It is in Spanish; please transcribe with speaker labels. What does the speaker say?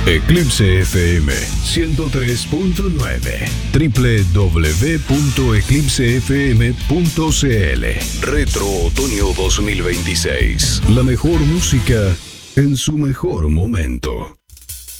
Speaker 1: Eclipse FM 103.9 www.eclipsefm.cl. Retro Otoño 2026. La mejor música en su mejor momento.